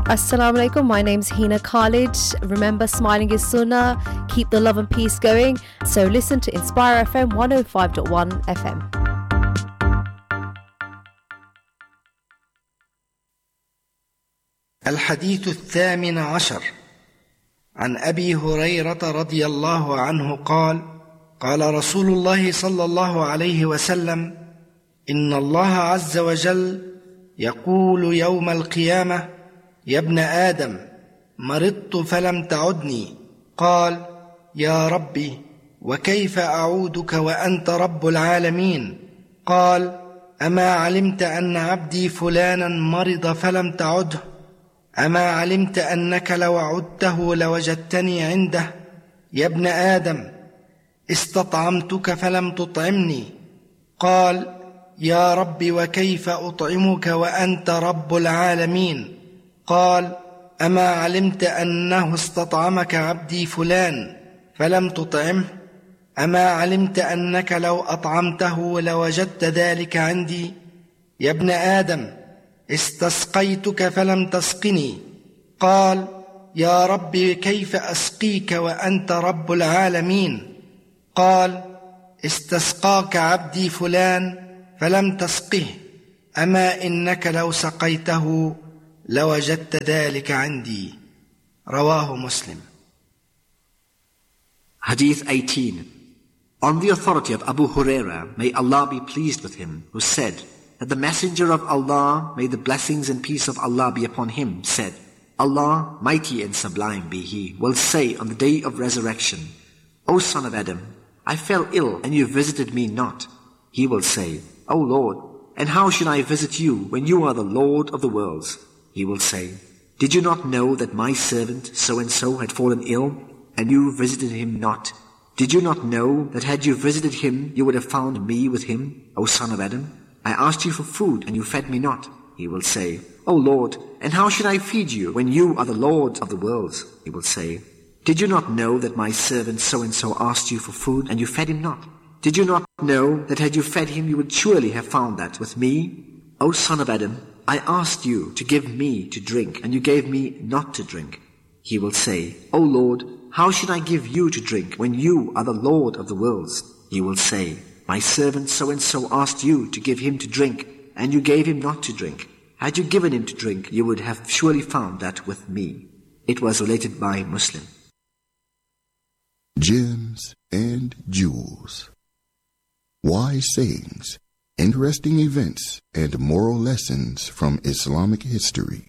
Assalamu alaikum. My name's Hina Khalid. Remember, smiling is sunnah. Keep the love and peace going. So listen to Inspire FM 105.1 FM. الحديث الثامن عشر عن أبي هريرة رضي الله عنه قال: قال رسول الله صلى الله عليه وسلم: إن الله عز وجل يقول يوم القيامة: يا ابن آدم، مرضت فلم تعدني. قال: يا ربي، وكيف أعودك وأنت رب العالمين؟ قال: أما علمت أن عبدي فلانا مرض فلم تعده؟ أما علمت أنك لو عدته لوجدتني عنده؟ يا ابن آدم، استطعمتك فلم تطعمني. قال: يا رب، وكيف أطعمك وأنت رب العالمين؟ قال: أما علمت أنه استطعمك عبدي فلان فلم تطعمه؟ أما علمت أنك لو أطعمته لوجدت ذلك عندي؟ يا ابن آدم، استسقيتك فلم تسقني. قال: يا رب، كيف أسقيك وأنت رب العالمين؟ قال: استسقاك عبدي فلان فلم تسقه. أما إنك لو سقيته لوجدت ذلك عندي. رواه Muslim. Hadith 18. On the authority of Abu Huraira, may Allah be pleased with him, who said that the Messenger of Allah, may the blessings and peace of Allah be upon him, said, Allah, mighty and sublime be He, will say on the day of resurrection, O son of Adam, I fell ill and you visited me not. He will say, O Lord, and how should I visit you when you are the Lord of the worlds? He will say, did you not know that my servant so-and-so had fallen ill, and you visited him not? Did you not know that had you visited him, you would have found me with him, O son of Adam? I asked you for food, and you fed me not. He will say, O Lord, and how should I feed you when you are the Lord of the worlds? He will say, did you not know that my servant so-and-so asked you for food, and you fed him not? Did you not know that had you fed him, you would surely have found that with me? O son of Adam, I asked you to give me to drink, and you gave me not to drink. He will say, O Lord, how should I give you to drink when you are the Lord of the worlds? He will say, my servant so-and-so asked you to give him to drink, and you gave him not to drink. Had you given him to drink, you would have surely found that with me. It was related by Muslim. Gems and jewels. Wise sayings, interesting events, and moral lessons from Islamic history.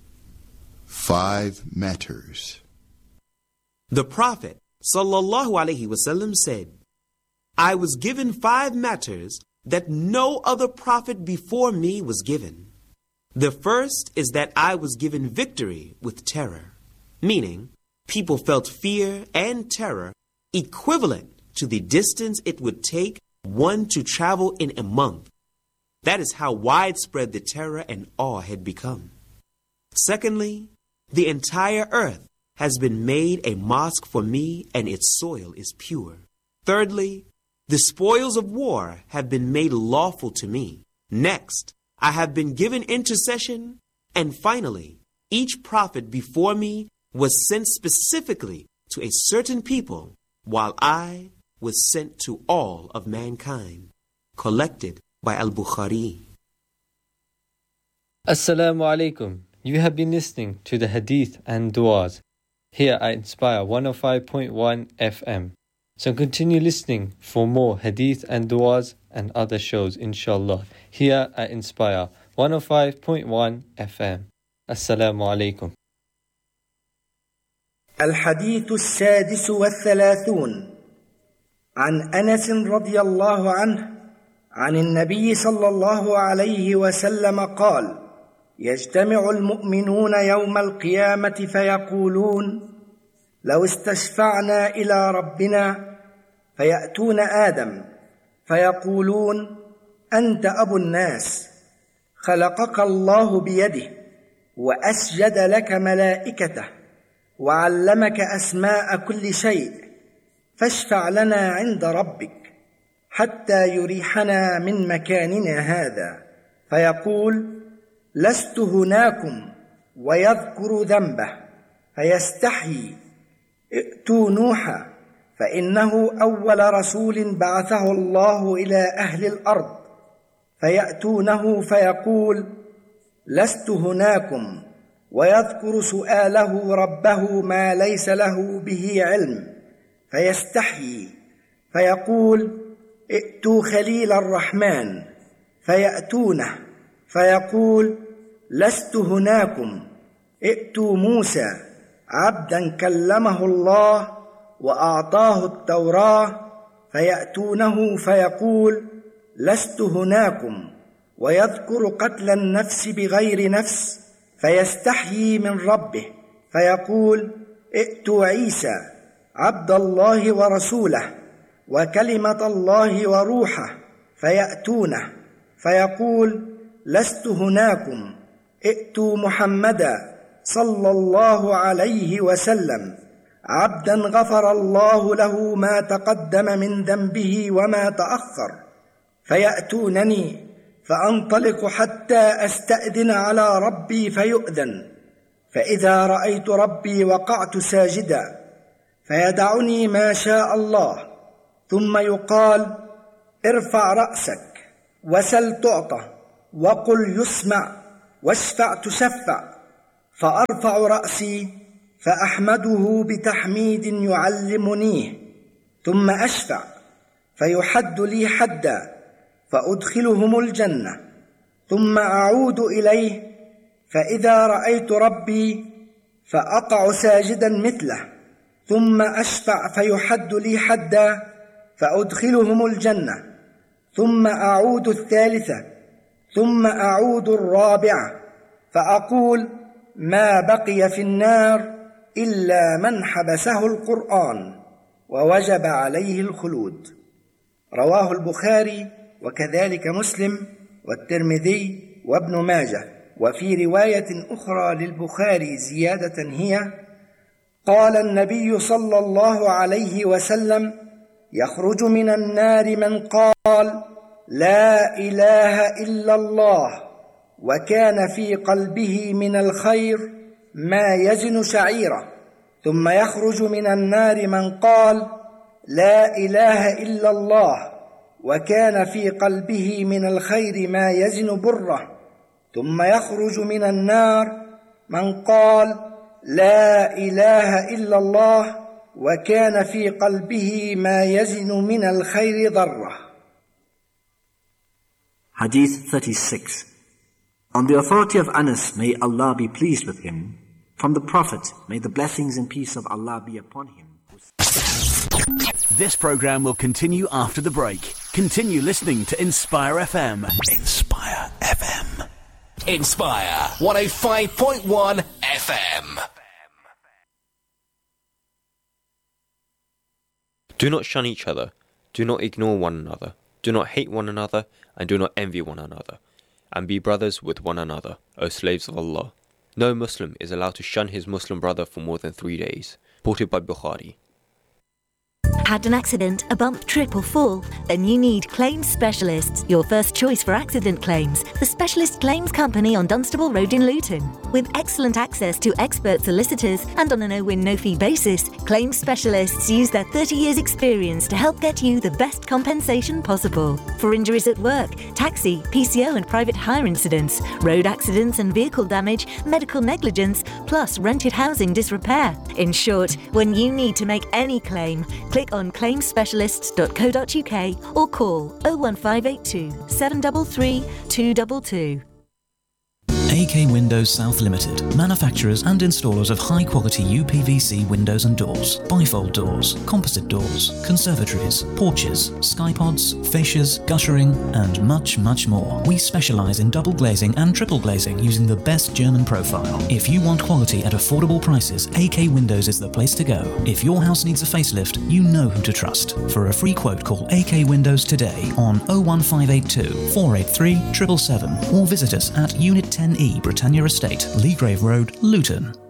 5 matters. The Prophet ﷺ said, I was given 5 matters that no other prophet before me was given. The first is that I was given victory with terror, meaning people felt fear and terror equivalent to the distance it would take one to travel in a month. That is how widespread the terror and awe had become. Secondly, the entire earth has been made a mosque for me, and its soil is pure. Thirdly, the spoils of war have been made lawful to me. Next, I have been given intercession. And finally, each prophet before me was sent specifically to a certain people, while I was sent to all of mankind. Collected by Al-Bukhari. Assalamu alaikum. You have been listening to the Hadith and Du'as here at Inspire 105.1 FM. So continue listening for more Hadith and Du'as and other shows, inshallah, here at Inspire 105.1 FM. Assalamu alaikum. الحديث السادس والثلاثون عن أنس رضي الله عنه عن النبي صلى الله عليه وسلم قال: يجتمع المؤمنون يوم القيامة فيقولون: لو استشفعنا إلى ربنا، فيأتون آدم فيقولون: أنت أبو الناس، خلقك الله بيده، وأسجد لك ملائكته، وعلمك أسماء كل شيء، فاشفع لنا عند ربك حتى يريحنا من مكاننا هذا. فيقول: لست هناكم ويذكر ذنبه فيستحيي ائتوا نوحا فإنه أول رسول بعثه الله إلى أهل الأرض فيأتونه فيقول لست هناكم ويذكر سؤاله ربه ما ليس له به علم فيستحيي فيقول ائتوا خليل الرحمن فيأتونه فيقول لست هناكم ائتوا موسى عبدا كلمه الله وأعطاه التوراة فيأتونه فيقول لست هناكم ويذكر قتل النفس بغير نفس فيستحيي من ربه فيقول ائتوا عيسى عبد الله ورسوله وكلمة الله وروحه فيأتونه فيقول لست هناكم ائتوا محمدا صلى الله عليه وسلم عبدا غفر الله له ما تقدم من ذنبه وما تأخر فيأتونني فأنطلق حتى أستأذن على ربي فيؤذن فإذا رأيت ربي وقعت ساجدا فيدعني ما شاء الله ثم يقال ارفع رأسك وسل تعطى وقل يسمع واشفع تشفع فأرفع رأسي فأحمده بتحميد يعلمنيه ثم أشفع فيحد لي حدا فأدخلهم الجنة ثم أعود إليه فإذا رأيت ربي فأقع ساجدا مثله ثم أشفع فيحد لي حدا فأدخلهم الجنة ثم أعود الثالثة ثم أعود الرابعة فأقول ما بقي في النار إلا من حبسه القرآن ووجب عليه الخلود. رواه البخاري وكذلك مسلم والترمذي وابن ماجه. وفي رواية أخرى للبخاري زيادة هي: قال النبي صلى الله عليه وسلم: يخرج من النار من قال لا إله إلا الله وكان في قلبه من الخير ما يزن شعيرة، ثم يخرج من النار من قال لا إله إلا الله وكان في قلبه من الخير ما يزن بره، ثم يخرج من النار من قال لا إله إلا الله وكان في قلبه ما يزن من الخير ذرة. Hadith 36. On the authority of Anas, may Allah be pleased with him, from the Prophet, may the blessings and peace of Allah be upon him. This program will continue after the break. Continue listening to Inspire FM. Inspire FM. Inspire 105.1 FM. Do not shun each other. Do not ignore one another. Do not hate one another, and do not envy one another. And be brothers with one another, O slaves of Allah. No Muslim is allowed to shun his Muslim brother for more than 3 days. Reported by Bukhari. Had an accident, a bump, trip or fall? Then you need Claims Specialists, your first choice for accident claims. The Specialist Claims Company on Dunstable Road in Luton. With excellent access to expert solicitors and on a no-win, no-fee basis, Claims Specialists use their 30 years experience to help get you the best compensation possible. For injuries at work, taxi, PCO and private hire incidents, road accidents and vehicle damage, medical negligence, plus rented housing disrepair. In short, when you need to make any claim, click on claimspecialists.co.uk or call 01582 733 222. AK Windows South Limited, manufacturers and installers of high-quality UPVC windows and doors, bifold doors, composite doors, conservatories, porches, skypods, fascias, guttering, and much, much more. We specialise in double glazing and triple glazing using the best German profile. If you want quality at affordable prices, AK Windows is the place to go. If your house needs a facelift, you know who to trust. For a free quote, call AK Windows today on 01582 483 777 or visit us at Unit 10E Britannia Estate, Leagrave Road, Luton.